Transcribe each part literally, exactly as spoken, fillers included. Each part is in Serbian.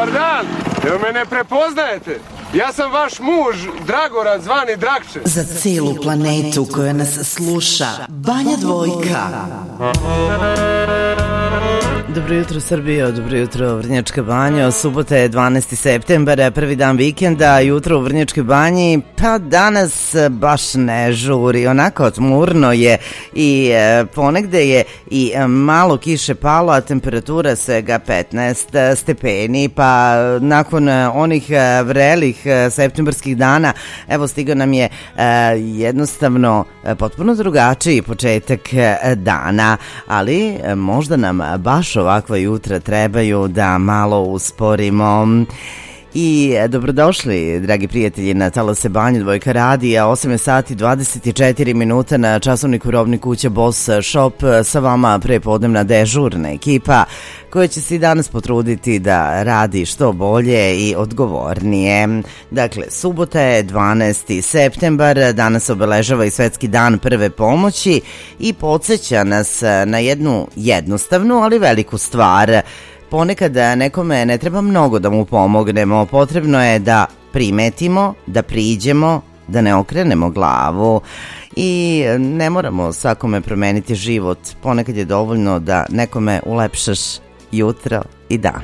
Dobar dan, jel me ne prepoznajete? Ja sam vaš muž, Dragorad, zvani Dragče. Za celu planetu koja nas sluša, Banja Dvojka. Dobro jutro Srbijo, dobro jutro Vrnjačka Banja. Subota je dvanaesti septembar, prvi dan vikenda, jutro u Vrnjačkoj Banji. Pa danas baš ne žuri, onako tmurno je i ponegde je i malo kiše palo, a temperatura svega petnaest stepeni. Pa nakon onih vrelih septembarskih dana, evo stigao nam je jednostavno potpuno drugačiji početak dana, ali možda nam baš ovakva jutra trebaju da malo usporimo. I dobrodošli, dragi prijatelji, na Talase Banja Dvojka radija. Osam je sati dvadeset četiri minuta na časovniku Robni kuća Boss Shop. Sa vama prepodnevna dežurna ekipa koja će se i danas potruditi da radi što bolje i odgovornije. Dakle, subota je dvanaesti septembar, danas obeležava i Svetski dan prve pomoći i podsjeća nas na jednu jednostavnu, ali veliku stvar. Ponekad nekome ne treba mnogo da mu pomognemo, potrebno je da primetimo, da priđemo, da ne okrenemo glavu i ne moramo svakome promeniti život, ponekad je dovoljno da nekome ulepšaš jutro i dan.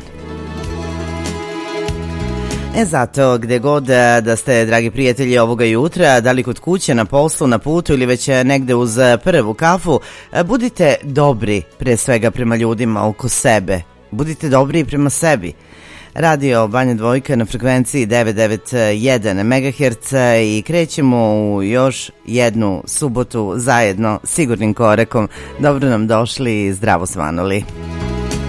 E zato, gde god da ste, dragi prijatelji, ovoga jutra, da li kod kuće, na poslu, na putu ili već negde uz prvu kafu, budite dobri pre svega prema ljudima oko sebe. Budite dobri i prema sebi. Radio Banja Dvojka na frekvenciji devetsto devedeset jedan megaherca i krećemo u još jednu subotu zajedno sigurnim korakom. Dobro nam došli i zdravo svanuli.